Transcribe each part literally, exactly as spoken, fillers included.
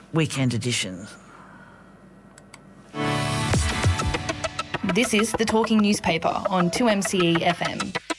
weekend edition. This is The Talking Newspaper on two M C E F M.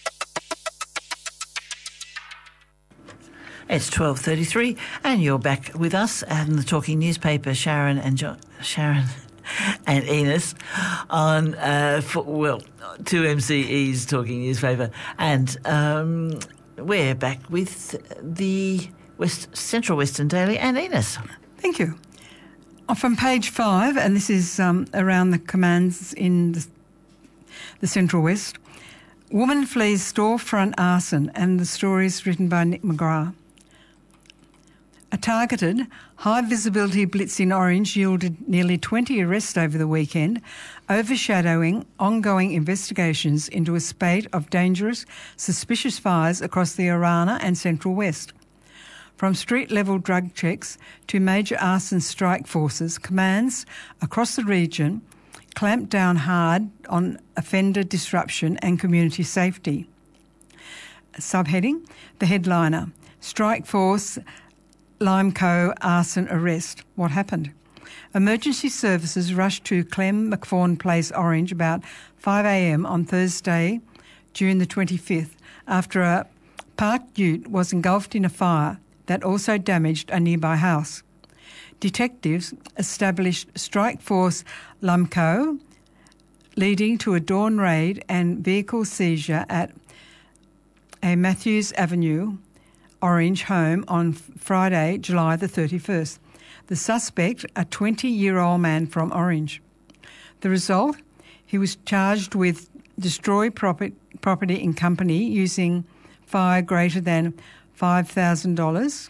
It's twelve thirty-three and you're back with us and The Talking Newspaper, Sharon and jo- Sharon and Enos on, uh, for, well, two M C E's Talking Newspaper. And um, we're back with the West Central Western Daily and Enos. Thank you. From page five, and this is um, around the commands in the, the Central West. Woman flees storefront arson, and the story is written by Nick McGrath. A targeted, high-visibility blitz in Orange yielded nearly twenty arrests over the weekend, overshadowing ongoing investigations into a spate of dangerous, suspicious fires across the Orana and Central West. From street-level drug checks to major arson strike forces, commands across the region clamped down hard on offender disruption and community safety. Subheading, the headliner, Strike Force Limeco arson arrest. What happened? Emergency services rushed to Clem McFawn Place, Orange, about five a.m. on Thursday, June the twenty-fifth, after a parked ute was engulfed in a fire that also damaged a nearby house. Detectives established Strike Force Limeco, leading to a dawn raid and vehicle seizure at a Matthews Avenue, Orange home on Friday, July the thirty-first. The suspect, a twenty-year-old man from Orange. The result? He was charged with destroy property in company using fire greater than five thousand dollars,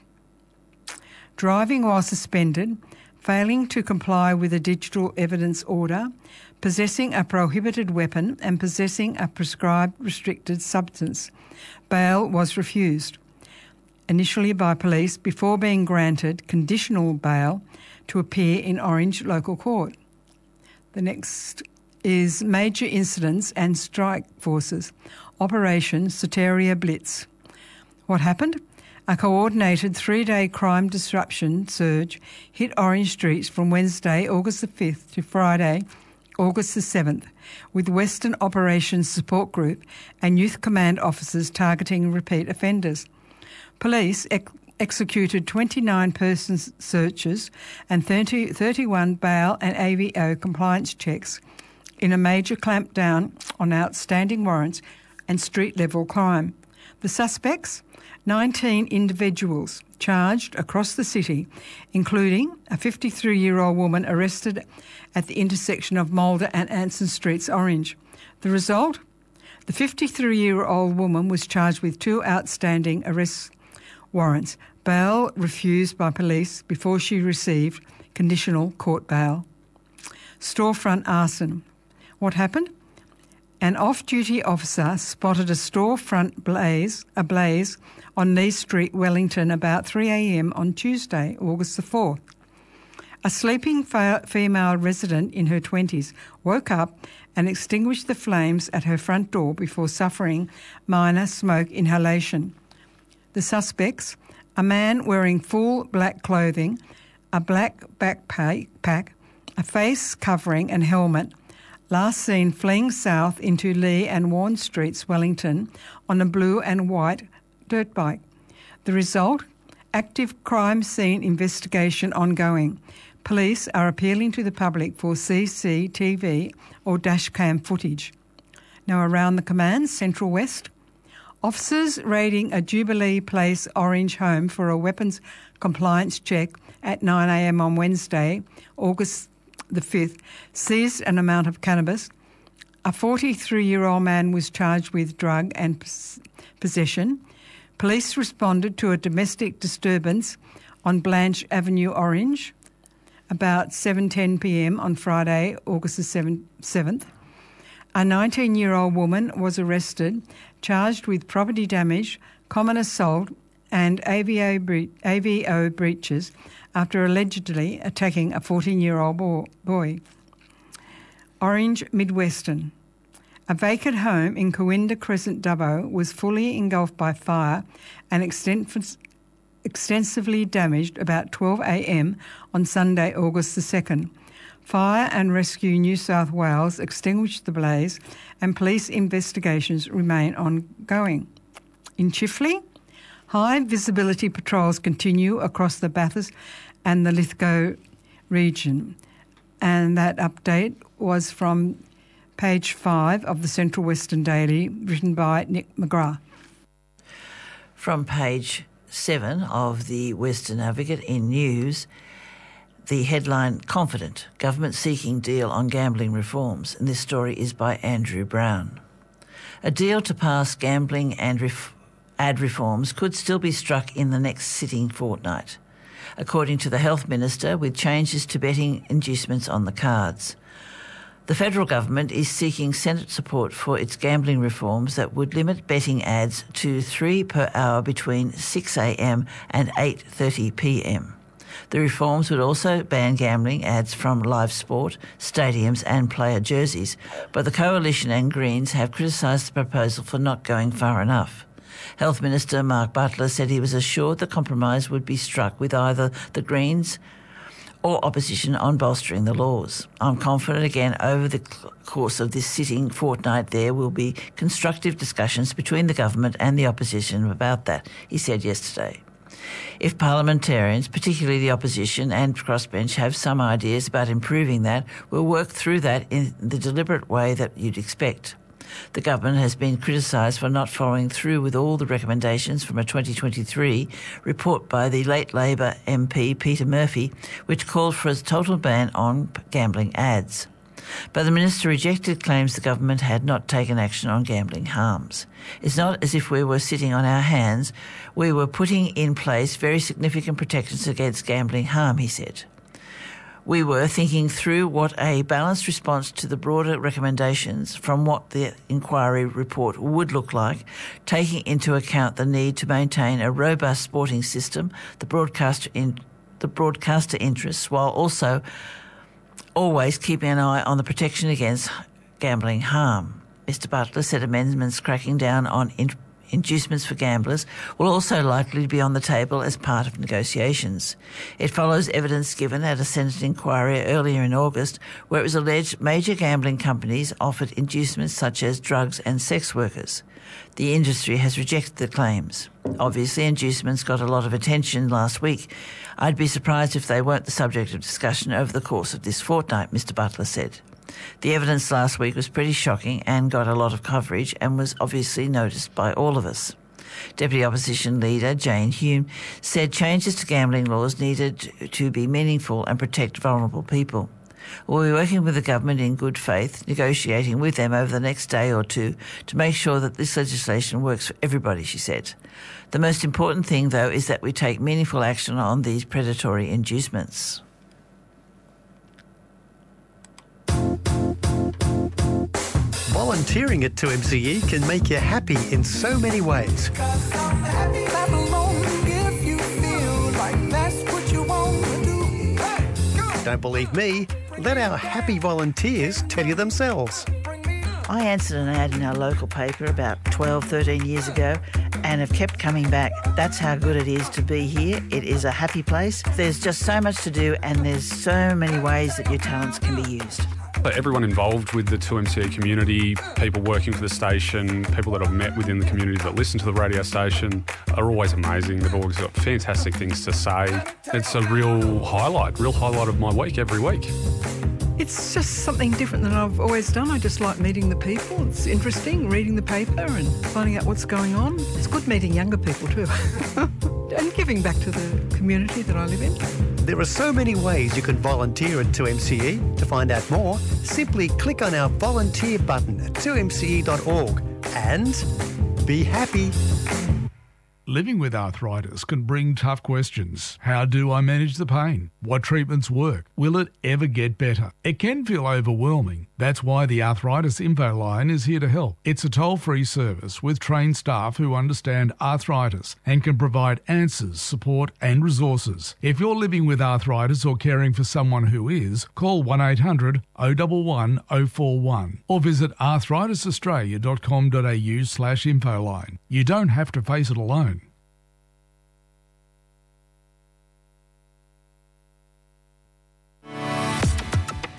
driving while suspended, failing to comply with a digital evidence order, possessing a prohibited weapon and possessing a prescribed restricted substance. Bail was refused, initially by police, before being granted conditional bail to appear in Orange local court. The next is major incidents and strike forces. Operation Soteria Blitz. What happened? A coordinated three-day crime disruption surge hit Orange streets from Wednesday, August the fifth to Friday, August the seventh, with Western Operations Support Group and Youth Command officers targeting repeat offenders. Police ex- executed twenty-nine person searches and thirty, thirty-one bail and A V O compliance checks in a major clampdown on outstanding warrants and street-level crime. The suspects? nineteen individuals charged across the city, including a fifty-three-year-old woman arrested at the intersection of Mulder and Anson Streets, Orange. The result? The fifty-three-year-old woman was charged with two outstanding arrest warrants. Bail refused by police before she received conditional court bail. Storefront arson. What happened? An off-duty officer spotted a storefront blaze, ablaze on Lee Street, Wellington, about three a.m. on Tuesday, August the fourth. A sleeping fa- female resident in her twenties woke up and extinguished the flames at her front door before suffering minor smoke inhalation. The suspects, a man wearing full black clothing, a black backpack, a face covering and helmet, last seen fleeing south into Lee and Warren Streets, Wellington, on a blue and white dirt bike. The result? Active crime scene investigation ongoing. Police are appealing to the public for C C T V or dashcam footage. Now around the commands, Central West. Officers raiding a Jubilee Place Orange home for a weapons compliance check at nine a.m. on Wednesday, August the fifth, seized an amount of cannabis. A forty-three-year-old man was charged with drug and possession. Police responded to a domestic disturbance on Blanche Avenue, Orange, about seven ten p.m. on Friday, August the seventh. A nineteen-year-old woman was arrested, charged with property damage, common assault and A V O, bre- A V O breaches after allegedly attacking a fourteen-year-old bo- boy. Orange Midwestern. A vacant home in Corinda Crescent, Dubbo, was fully engulfed by fire and extensive, extensively damaged about twelve a m on Sunday, August the second. Fire and Rescue New South Wales extinguished the blaze and police investigations remain ongoing. In Chifley, high visibility patrols continue across the Bathurst and the Lithgow region. And that update was from page five of the Central Western Daily, written by Nick McGrath. From page seven of the Western Advocate in news, the headline, Confident, Government Seeking Deal on Gambling Reforms. And this story is by Andrew Brown. A deal to pass gambling and ref- ad reforms could still be struck in the next sitting fortnight, according to the Health Minister, with changes to betting inducements on the cards. The federal government is seeking Senate support for its gambling reforms that would limit betting ads to three per hour between six a m and eight thirty p m. The reforms would also ban gambling ads from live sport, stadiums and player jerseys, but the Coalition and Greens have criticised the proposal for not going far enough. Health Minister Mark Butler said he was assured the compromise would be struck with either the Greens or opposition on bolstering the laws. I'm confident again over the course of this sitting fortnight there will be constructive discussions between the government and the opposition about that, he said yesterday. If parliamentarians, particularly the opposition and crossbench, have some ideas about improving that, we'll work through that in the deliberate way that you'd expect. The government has been criticised for not following through with all the recommendations from a twenty twenty-three report by the late Labor M P Peter Murphy, which called for a total ban on gambling ads. But the minister rejected claims the government had not taken action on gambling harms. It's not as if we were sitting on our hands. We were putting in place very significant protections against gambling harm, he said. We were thinking through what a balanced response to the broader recommendations from what the inquiry report would look like, taking into account the need to maintain a robust sporting system, the broadcaster in, the broadcaster interests, while also always keeping an eye on the protection against gambling harm. Mister Butler said amendments cracking down on in- inducements for gamblers will also likely be on the table as part of negotiations. It follows evidence given at a Senate inquiry earlier in August where it was alleged major gambling companies offered inducements such as drugs and sex workers. The industry has rejected the claims. Obviously, inducements got a lot of attention last week. I'd be surprised if they weren't the subject of discussion over the course of this fortnight, Mister Butler said. The evidence last week was pretty shocking and got a lot of coverage and was obviously noticed by all of us. Deputy Opposition Leader Jane Hume said changes to gambling laws needed to be meaningful and protect vulnerable people. We'll be working with the government in good faith, negotiating with them over the next day or two to make sure that this legislation works for everybody, she said. The most important thing, though, is that we take meaningful action on these predatory inducements. Volunteering at two M C E can make you happy in so many ways. Don't believe me? Let our happy volunteers tell you themselves. I answered an ad in our local paper about twelve, thirteen years ago and have kept coming back. That's how good it is to be here. It is a happy place. There's just so much to do and there's so many ways that your talents can be used. Everyone involved with the two M C E community, people working for the station, people that I've met within the community that listen to the radio station are always amazing. They've always got fantastic things to say. It's a real highlight, real highlight of my week every week. It's just something different than I've always done. I just like meeting the people. It's interesting, reading the paper and finding out what's going on. It's good meeting younger people too. And giving back to the community that I live in. There are so many ways you can volunteer at two M C E. To find out more, simply click on our volunteer button at two m c e dot org and be happy. Living with arthritis can bring tough questions. How do I manage the pain? What treatments work? Will it ever get better? It can feel overwhelming. That's why the Arthritis Info Line is here to help. It's a toll-free service with trained staff who understand arthritis and can provide answers, support and resources. If you're living with arthritis or caring for someone who is, call one eight hundred oh one one oh four one or visit arthritis australia dot com dot a u slash infoline. You don't have to face it alone.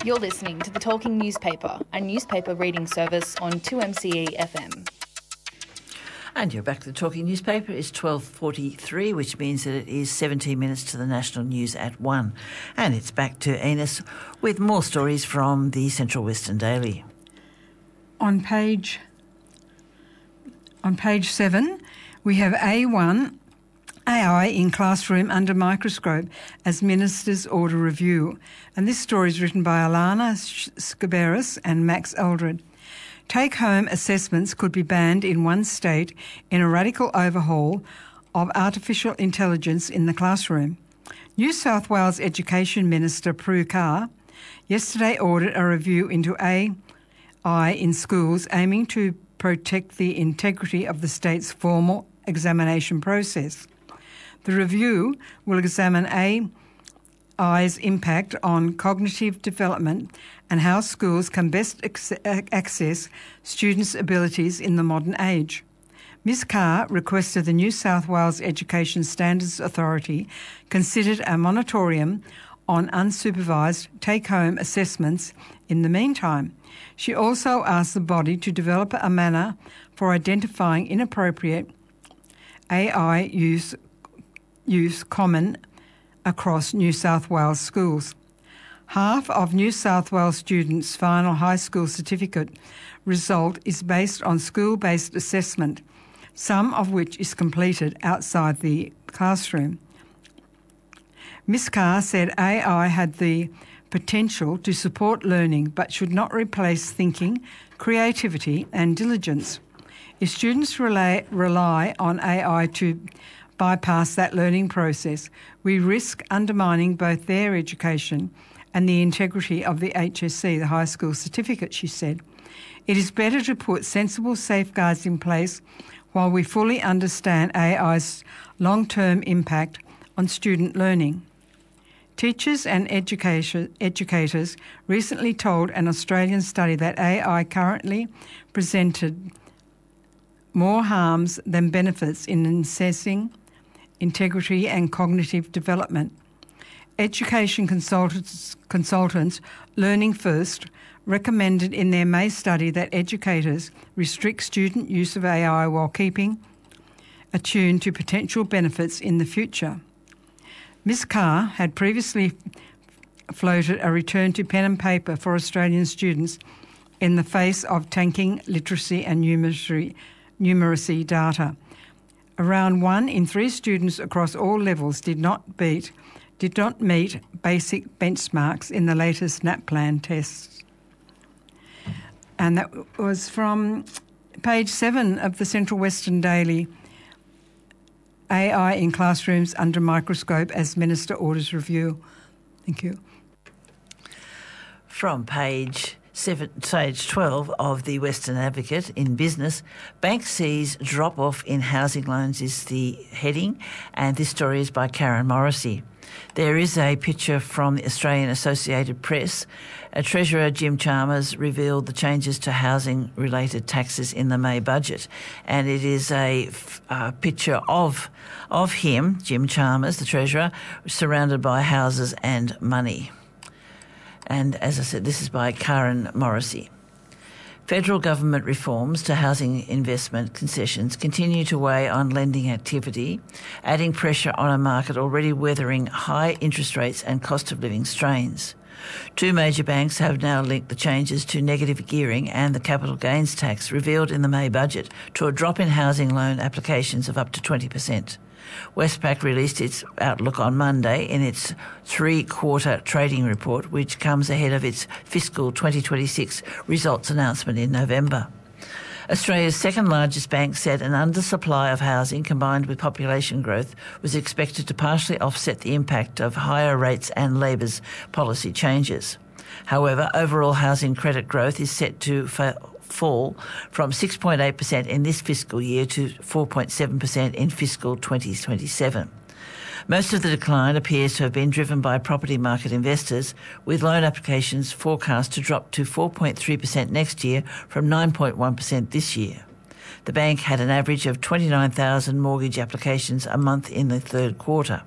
You're listening to The Talking Newspaper, a newspaper reading service on two M C E F M. And you're back to the Talking Newspaper. It's twelve forty-three, which means that it is seventeen minutes to the national news at one. And it's back to Enos with more stories from the Central Western Daily. On page, on page seven, we have A one, A I in classroom under microscope as Minister's order review. And this story is written by Alana Skaberis and Max Eldred. Take-home assessments could be banned in one state in a radical overhaul of artificial intelligence in the classroom. New South Wales Education Minister Prue Car yesterday ordered a review into A I in schools aiming to protect the integrity of the state's formal examination process. The review will examine A I's impact on cognitive development and how schools can best ex- access students' abilities in the modern age. Miz Carr requested the New South Wales Education Standards Authority consider a moratorium on unsupervised take-home assessments in the meantime. She also asked the body to develop a manner for identifying inappropriate A I use, use common across New South Wales schools. Half of New South Wales students' final high school certificate result is based on school-based assessment, some of which is completed outside the classroom. Miz Carr said A I had the potential to support learning but should not replace thinking, creativity and diligence. If students rely, rely on A I to bypass that learning process, we risk undermining both their education and the integrity of the H S C, the high school certificate, she said. It is better to put sensible safeguards in place while we fully understand A I's long-term impact on student learning. Teachers and education, educators recently told an Australian study that A I currently presented more harms than benefits in assessing integrity and cognitive development. Education consultants, consultants Learning First recommended in their May study that educators restrict student use of A I while keeping attuned to potential benefits in the future. Miz Carr had previously floated a return to pen and paper for Australian students in the face of tanking literacy and numeracy, numeracy data. Around one in three students across all levels did not beat, did not meet basic benchmarks in the latest NAPLAN tests. And that was from page seven of the Central Western Daily. A I in classrooms under microscope as Minister orders review. Thank you. From page seven, page twelve of the Western Advocate in business, bank sees drop-off in housing loans is the heading, and this story is by Karen Morrissey. There is a picture from the Australian Associated Press. Uh, Treasurer Jim Chalmers revealed the changes to housing-related taxes in the May budget, and it is a uh, picture of of him, Jim Chalmers, the Treasurer, surrounded by houses and money. And as I said, this is by Karen Morrissey. Federal government reforms to housing investment concessions continue to weigh on lending activity, adding pressure on a market already weathering high interest rates and cost of living strains. Two major banks have now linked the changes to negative gearing and the capital gains tax revealed in the May budget to a drop in housing loan applications of up to twenty percent. Westpac released its outlook on Monday in its three-quarter trading report, which comes ahead of its fiscal twenty twenty-six results announcement in November. Australia's second-largest bank said an undersupply of housing combined with population growth was expected to partially offset the impact of higher rates and Labor's policy changes. However, overall housing credit growth is set to fa- fall from six point eight percent in this fiscal year to four point seven percent in fiscal twenty twenty-seven. Most of the decline appears to have been driven by property market investors, with loan applications forecast to drop to four point three percent next year from nine point one percent this year. The bank had an average of twenty-nine thousand mortgage applications a month in the third quarter.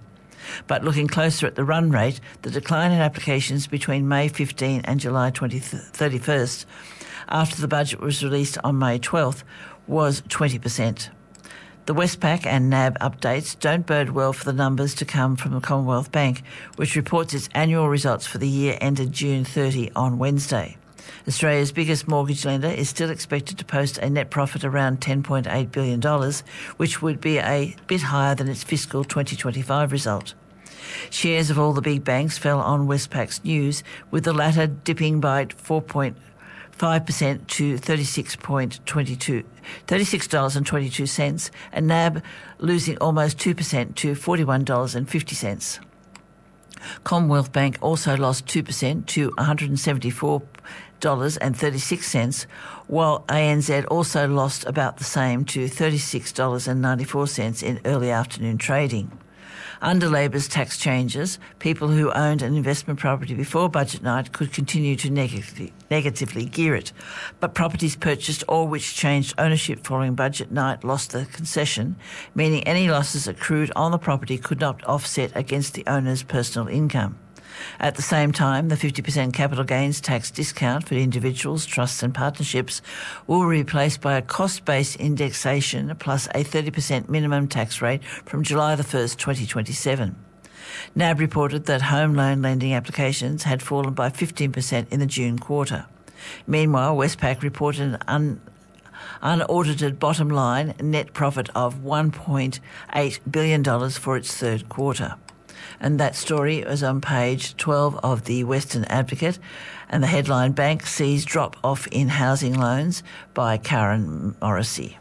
But looking closer at the run rate, the decline in applications between May fifteenth and July thirty-first, after the budget was released on May twelfth, was twenty percent. The Westpac and N A B updates don't bode well for the numbers to come from the Commonwealth Bank, which reports its annual results for the year ended June thirtieth on Wednesday. Australia's biggest mortgage lender is still expected to post a net profit around ten point eight billion dollars, which would be a bit higher than its fiscal twenty twenty-five result. Shares of all the big banks fell on Westpac's news, with the latter dipping by four point five percent to thirty-six dollars and twenty-two cents, and N A B losing almost two percent to forty-one dollars and fifty cents. Commonwealth Bank also lost two percent to one hundred seventy-four dollars and thirty-six cents, while A N Z also lost about the same to thirty-six dollars and ninety-four cents in early afternoon trading. Under Labor's tax changes, people who owned an investment property before budget night could continue to negatively, negatively gear it, but properties purchased or which changed ownership following budget night lost the concession, meaning any losses accrued on the property could not offset against the owner's personal income. At the same time, the fifty percent capital gains tax discount for individuals, trusts and partnerships will be replaced by a cost-based indexation plus a thirty percent minimum tax rate from July the first, twenty twenty-seven. N A B reported that home loan lending applications had fallen by fifteen percent in the June quarter. Meanwhile, Westpac reported an un- unaudited bottom line net profit of one point eight billion dollars for its third quarter. And that story is on page twelve of the Western Advocate, and the headline, Bank Sees Drop Off in Housing Loans, by Karen Morrissey.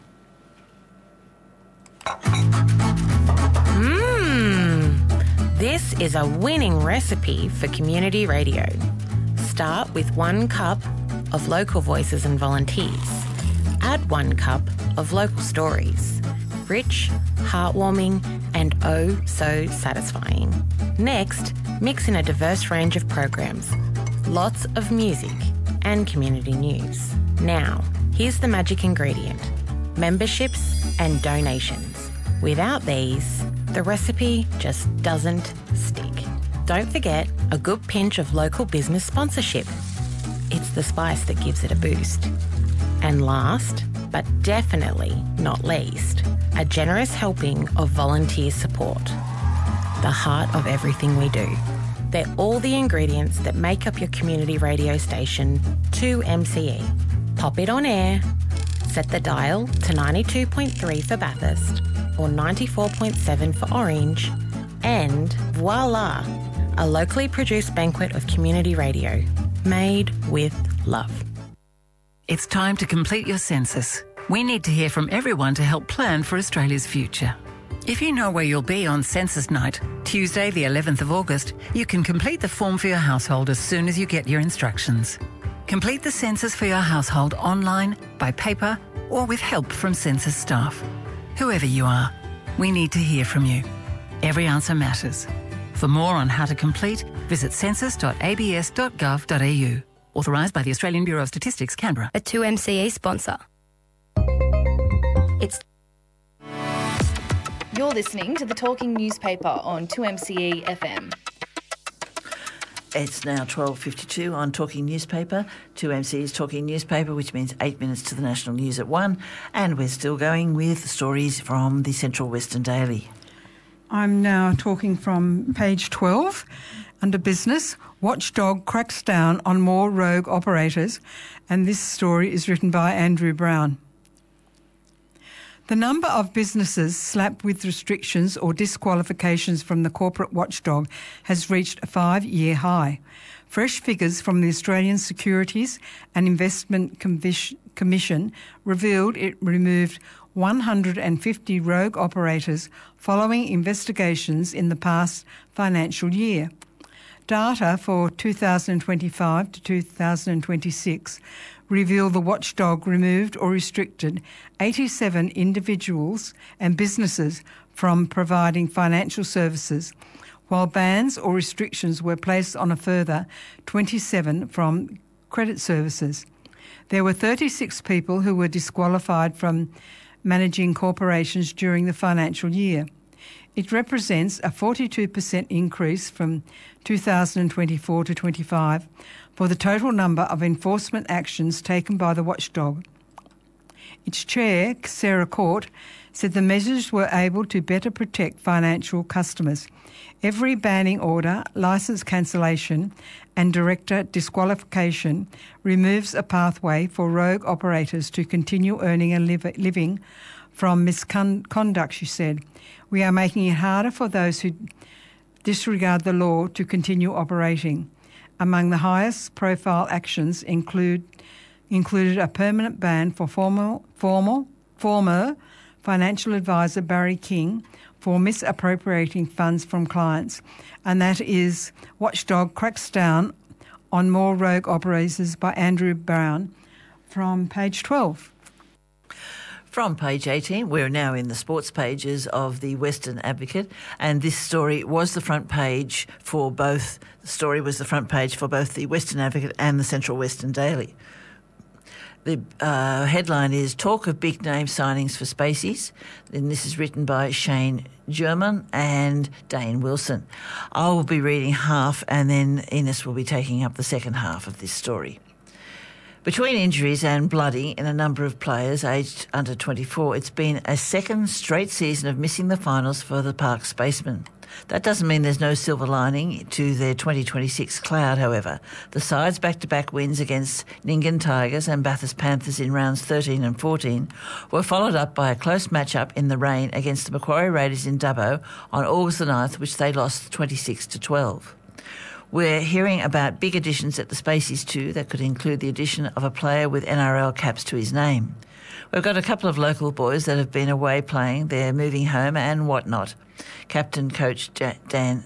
Mmm, this is a winning recipe for community radio. Start with one cup of local voices and volunteers. Add one cup of local stories. Rich, heartwarming, and oh so satisfying. Next, mix in a diverse range of programs, lots of music and community news. Now, here's the magic ingredient: memberships and donations. Without these, the recipe just doesn't stick. Don't forget a good pinch of local business sponsorship. It's the spice that gives it a boost. And last, but definitely not least, a generous helping of volunteer support. The heart of everything we do. They're all the ingredients that make up your community radio station, two M C E. Pop it on air, set the dial to ninety-two point three for Bathurst or ninety-four point seven for Orange, and voila, a locally produced banquet of community radio, made with love. It's time to complete your census. We need to hear from everyone to help plan for Australia's future. If you know where you'll be on census night, Tuesday the eleventh of August, you can complete the form for your household as soon as you get your instructions. Complete the census for your household online, by paper, or with help from census staff. Whoever you are, we need to hear from you. Every answer matters. For more on how to complete, visit census dot a b s dot gov dot a u. Authorised by the Australian Bureau of Statistics, Canberra. A two M C E sponsor. It's You're listening to the Talking Newspaper on two M C E F M. It's now twelve fifty-two on Talking Newspaper, two M C E's Talking Newspaper, which means eight minutes to the national news at one, and we're still going with stories from the Central Western Daily. I'm now talking from page twelve. Under business, Watchdog cracks down on more rogue operators, and this story is written by Andrew Brown. The number of businesses slapped with restrictions or disqualifications from the corporate watchdog has reached a five-year high. Fresh figures from the Australian Securities and Investment Commission revealed it removed one hundred fifty rogue operators following investigations in the past financial year. Data for two thousand twenty-five to two thousand twenty-six reveal the watchdog removed or restricted eighty-seven individuals and businesses from providing financial services, while bans or restrictions were placed on a further twenty-seven from credit services. There were thirty-six people who were disqualified from managing corporations during the financial year. It represents a forty-two percent increase from two thousand twenty-four to twenty-five for the total number of enforcement actions taken by the watchdog. Its chair, Sarah Court, said the measures were able to better protect financial customers. Every banning order, licence cancellation and director disqualification removes a pathway for rogue operators to continue earning a liv- living from misconduct, she said. We are making it harder for those who disregard the law to continue operating. Among the highest profile actions include included a permanent ban for formal, formal, former financial advisor Barry King for misappropriating funds from clients, and that is Watchdog cracks down on more rogue operators by Andrew Brown from page twelve. From page eighteen, we're now in the sports pages of the Western Advocate, and this story was the front page for both. The story was the front page for both the Western Advocate and the Central Western Daily. The uh, headline is Talk of Big Name Signings for Spaceys, and this is written by Shane German and Dane Wilson. I will be reading half, and then Ines will be taking up the second half of this story. Between injuries and blooding in a number of players aged under twenty-four, it's been a second straight season of missing the finals for the Park Spacemen. That doesn't mean there's no silver lining to their twenty twenty-six cloud, however. The sides' back-to-back wins against Nyngan Tigers and Bathurst Panthers in rounds thirteen and fourteen were followed up by a close match-up in the rain against the Macquarie Raiders in Dubbo on August the ninth, which they lost twenty-six to twelve. We're hearing about big additions at the Spaceys too that could include the addition of a player with N R L caps to his name. We've got a couple of local boys that have been away playing, they're moving home and whatnot. Captain Coach Dan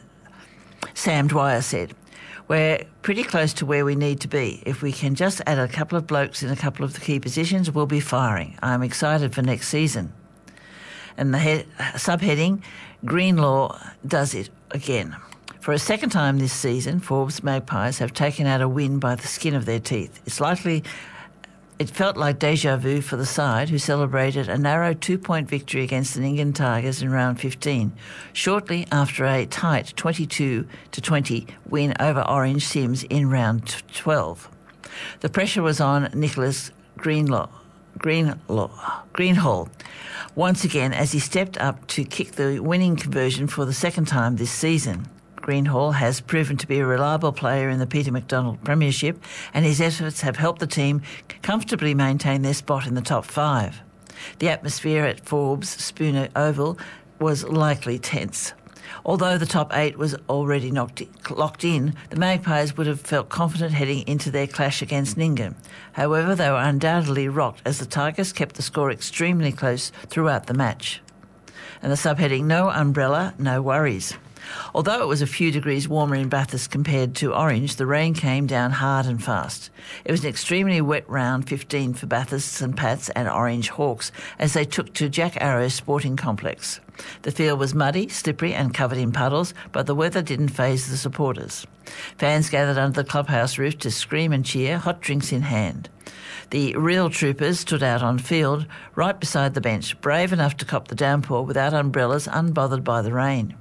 Sam Dwyer said, "We're pretty close to where we need to be. If we can just add a couple of blokes in a couple of the key positions, we'll be firing. I'm excited for next season." And the head, subheading, Greenlaw does it again. For a second time this season, Forbes Magpies have taken out a win by the skin of their teeth. It's likely, it felt like deja vu for the side, who celebrated a narrow two-point victory against the Nyngan Tigers in round fifteen, shortly after a tight twenty-two to twenty win over Orange Sims in round twelve. The pressure was on Nicholas Greenlaw, Greenlaw, Greenhall once again as he stepped up to kick the winning conversion for the second time this season. Greenhall has proven to be a reliable player in the Peter McDonald Premiership, and his efforts have helped the team comfortably maintain their spot in the top five. The atmosphere at Forbes Spooner Oval was likely tense. Although the top eight was already knocked, locked in, the Magpies would have felt confident heading into their clash against Nyngan. However, they were undoubtedly rocked as the Tigers kept the score extremely close throughout the match. And the subheading, No Umbrella, No Worries. Although it was a few degrees warmer in Bathurst compared to Orange, the rain came down hard and fast. It was an extremely wet round fifteen for Bathurst, St Pat's and Orange Hawks as they took to Jack Arrow Sporting Complex. The field was muddy, slippery and covered in puddles, but the weather didn't faze the supporters. Fans gathered under the clubhouse roof to scream and cheer, hot drinks in hand. The real troopers stood out on field, right beside the bench, brave enough to cop the downpour without umbrellas, unbothered by the rain.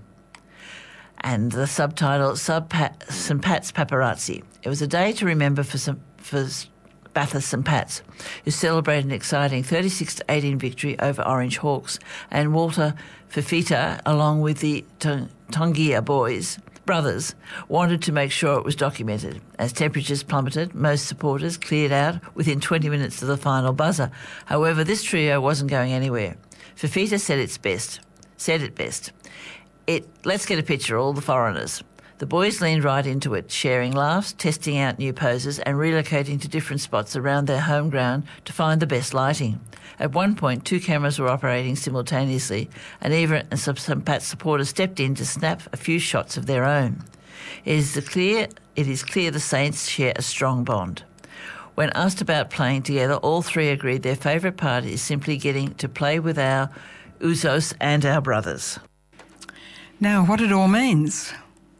And the subtitle, Sub St Pat's Paparazzi. It was a day to remember for, some, for Bathurst St Pat's, who celebrated an exciting thirty-six to eighteen victory over Orange Hawks, and Walter Fifita, along with the Tongia boys, brothers, wanted to make sure it was documented. As temperatures plummeted, most supporters cleared out within twenty minutes of the final buzzer. However, this trio wasn't going anywhere. Fifita said it's best, said it best. It, let's get a picture, all the foreigners. The boys leaned right into it, sharing laughs, testing out new poses and relocating to different spots around their home ground to find the best lighting. At one point, two cameras were operating simultaneously, and even some St Pat's supporters stepped in to snap a few shots of their own. It is, the clear, it is clear the Saints share a strong bond. When asked about playing together, all three agreed their favourite part is simply getting to play with our Usos and our brothers. Now, what it all means.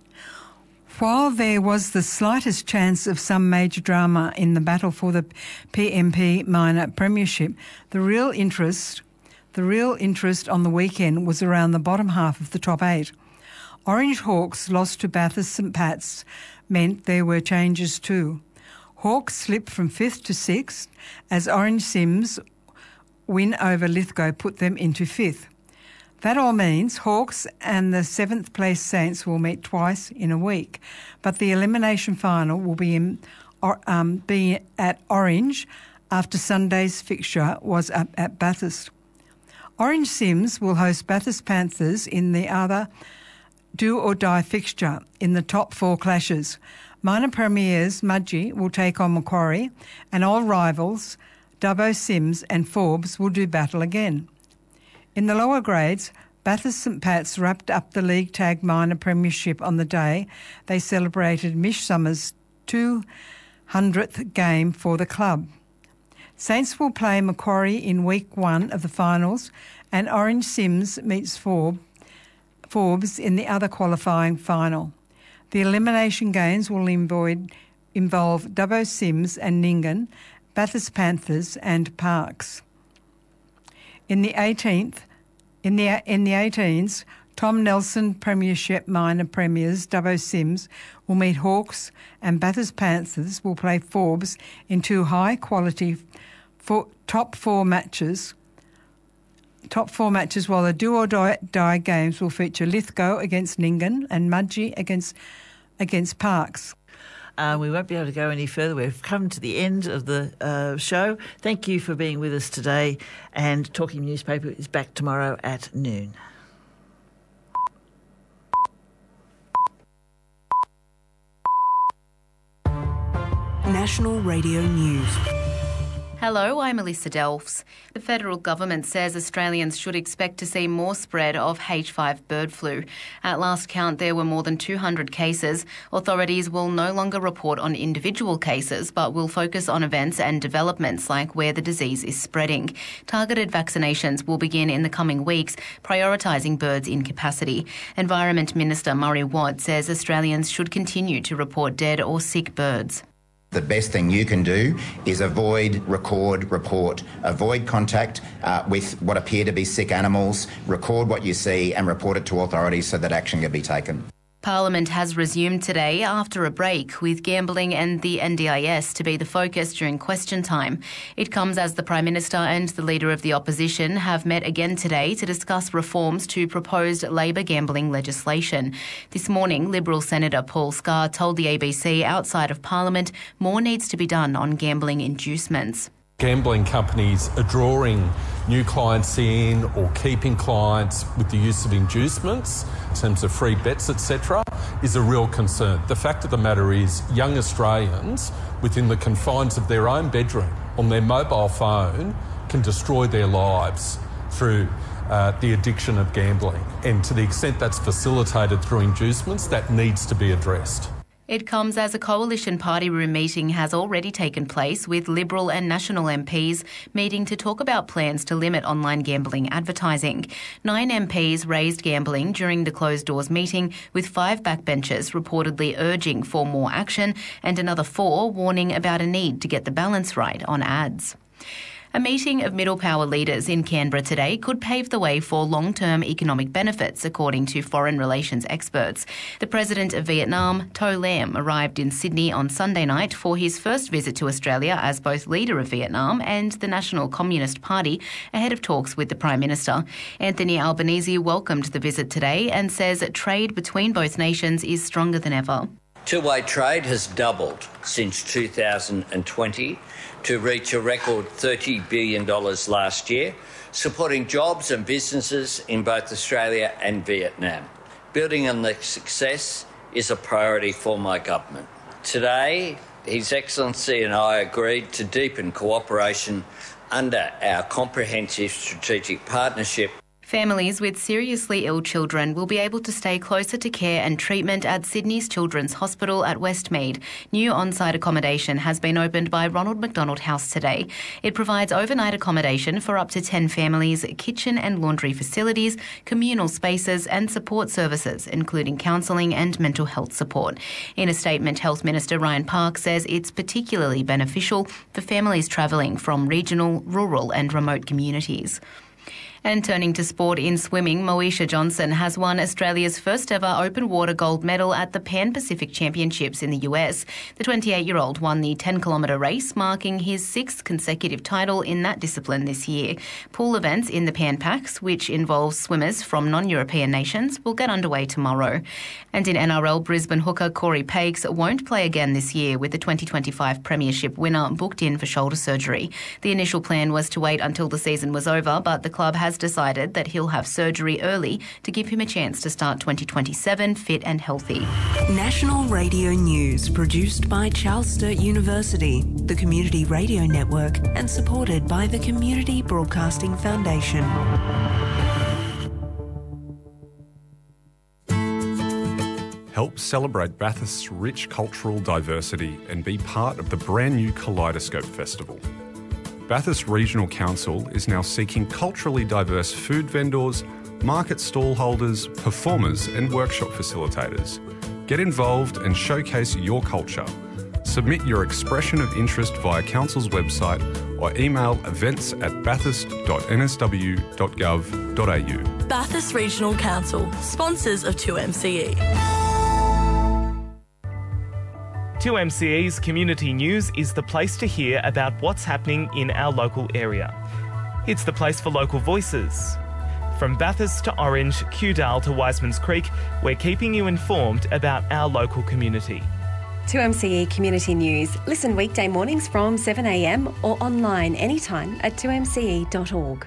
While there was the slightest chance of some major drama in the battle for the P M P minor premiership, the real interest, The real interest on the weekend was around the bottom half of the top eight. Orange Hawks lost to Bathurst St Pat's meant there were changes too. Hawks slipped from fifth to sixth as Orange Sims win over Lithgow put them into fifth. That all means Hawks and the seventh place Saints will meet twice in a week, but the elimination final will be in, or, um, be at Orange after Sunday's fixture was up at Bathurst. Orange Sims will host Bathurst Panthers in the other do-or-die fixture in the top four clashes. Minor premiers Mudgee will take on Macquarie, and old rivals Dubbo, Sims and Forbes will do battle again. In the lower grades, Bathurst St Pat's wrapped up the League Tag Minor Premiership on the day they celebrated Mish Summers' two hundredth game for the club. Saints will play Macquarie in week one of the finals, and Orange Sims meets Forbes Forbes in the other qualifying final. The elimination games will involve, involve Dubbo, Sims and Nyngan, Bathurst Panthers and Parks. In the eighteenth, in the in the eighteens, Tom Nelson Premiership Minor Premiers Dubbo Sims will meet Hawks, and Bathurst Panthers will play Forbes in two high-quality four, top four matches. Top four matches, while the do-or-die games will feature Lithgow against Nyngan and Mudgee against against Parks. Uh, we won't be able to go any further. We've come to the end of the uh, show. Thank you for being with us today, and Talking Newspaper is back tomorrow at noon. National Radio News. Hello, I'm Alyssa Delfs. The federal government says Australians should expect to see more spread of H five bird flu. At last count, there were more than two hundred cases. Authorities will no longer report on individual cases, but will focus on events and developments like where the disease is spreading. Targeted vaccinations will begin in the coming weeks, prioritising birds in capacity. Environment Minister Murray Watt says Australians should continue to report dead or sick birds. The best thing you can do is avoid, record, report, avoid contact uh, with what appear to be sick animals, record what you see and report it to authorities so that action can be taken. Parliament has resumed today after a break, with gambling and the N D I S to be the focus during question time. It comes as the Prime Minister and the Leader of the Opposition have met again today to discuss reforms to proposed Labor gambling legislation. This morning, Liberal Senator Paul Scar told the A B C outside of Parliament more needs to be done on gambling inducements. Gambling companies are drawing new clients in or keeping clients with the use of inducements in terms of free bets, et cetera, is a real concern. The fact of the matter is young Australians within the confines of their own bedroom on their mobile phone can destroy their lives through uh, the addiction of gambling. And to the extent that's facilitated through inducements, that needs to be addressed. It comes as a coalition party room meeting has already taken place, with Liberal and National M Ps meeting to talk about plans to limit online gambling advertising. Nine M Ps raised gambling during the closed-doors meeting, with five backbenchers reportedly urging for more action and another four warning about a need to get the balance right on ads. A meeting of middle power leaders in Canberra today could pave the way for long-term economic benefits, according to foreign relations experts. The President of Vietnam, To Lam, arrived in Sydney on Sunday night for his first visit to Australia as both leader of Vietnam and the National Communist Party, ahead of talks with the Prime Minister. Anthony Albanese welcomed the visit today and says trade between both nations is stronger than ever. Two-way trade has doubled since two thousand twenty to reach a record thirty billion dollars last year, supporting jobs and businesses in both Australia and Vietnam. Building on this success is a priority for my government. Today, His Excellency and I agreed to deepen cooperation under our comprehensive strategic partnership. Families with seriously ill children will be able to stay closer to care and treatment at Sydney's Children's Hospital at Westmead. New on-site accommodation has been opened by Ronald McDonald House today. It provides overnight accommodation for up to ten families, kitchen and laundry facilities, communal spaces and support services, including counselling and mental health support. In a statement, Health Minister Ryan Park says it's particularly beneficial for families travelling from regional, rural and remote communities. And turning to sport in swimming, Moesha Johnson has won Australia's first ever open water gold medal at the Pan Pacific Championships in the U S. The twenty-eight-year-old won the ten kilometre race, marking his sixth consecutive title in that discipline this year. Pool events in the Pan Pacs, which involves swimmers from non-European nations, will get underway tomorrow. And in N R L, Brisbane hooker Corey Pakes won't play again this year, with the twenty twenty-five Premiership winner booked in for shoulder surgery. The initial plan was to wait until the season was over, but the club has decided that he'll have surgery early to give him a chance to start twenty twenty-seven fit and healthy. National Radio News, produced by Charles Sturt University, the Community Radio Network, and supported by the Community Broadcasting Foundation. Help celebrate Bathurst's rich cultural diversity and be part of the brand new Kaleidoscope Festival. Bathurst Regional Council is now seeking culturally diverse food vendors, market stall holders, performers and workshop facilitators. Get involved and showcase your culture. Submit your expression of interest via Council's website or email events at bathurst dot n s w dot gov dot a u. Bathurst Regional Council, sponsors of two M C E. two M C E's Community News is the place to hear about what's happening in our local area. It's the place for local voices. From Bathurst to Orange, Kewdale to Wiseman's Creek, we're keeping you informed about our local community. two M C E Community News. Listen weekday mornings from seven a m or online anytime at two m c e dot org.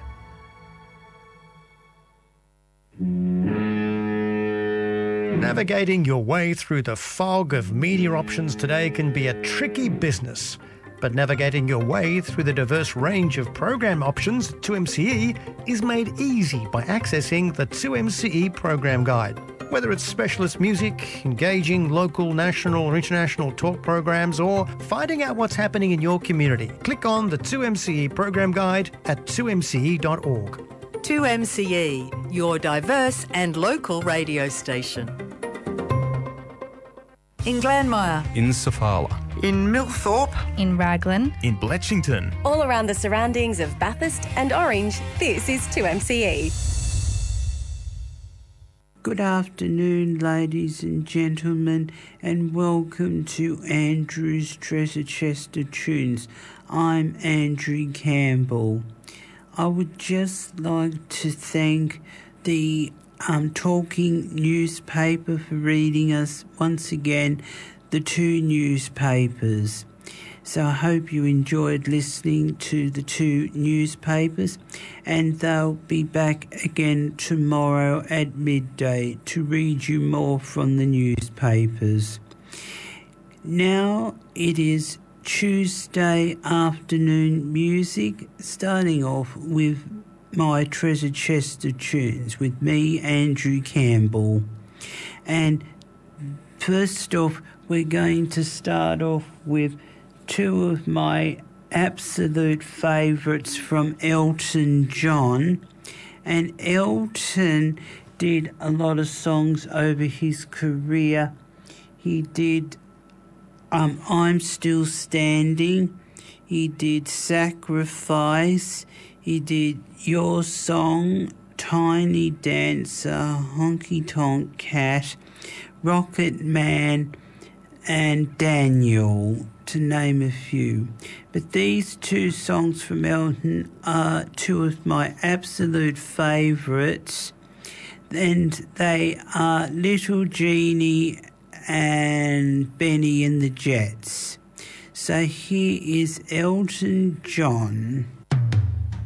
Navigating your way through the fog of media options today can be a tricky business. But navigating your way through the diverse range of program options at two M C E is made easy by accessing the two M C E Program Guide. Whether it's specialist music, engaging local, national or international talk programs, or finding out what's happening in your community, click on the two M C E Program Guide at two m c e dot org. two M C E, your diverse and local radio station. In Glanmire. In Sofala. In Millthorpe. In Raglan. In Bletchington. All around the surroundings of Bathurst and Orange, this is two M C E. Good afternoon, ladies and gentlemen, and welcome to Andrew's Treasure Chest of Tunes. I'm Andrew Campbell. I would just like to thank the um, Talking newspaper for reading us once again the two newspapers. So I hope you enjoyed listening to the two newspapers, and they'll be back again tomorrow at midday to read you more from the newspapers. Now it is Tuesday afternoon music, starting off with my Treasure Chest of Tunes with me, Andrew Campbell. And first off, we're going to start off with two of my absolute favourites from Elton John. And Elton did a lot of songs over his career. He did um, I'm Still Standing. He did Sacrifice. He did Your Song, Tiny Dancer, Honky Tonk Cat, Rocket Man, and Daniel, to name a few. But these two songs from Elton are two of my absolute favourites, and they are Little Genie and Benny and the Jets. So here is Elton John.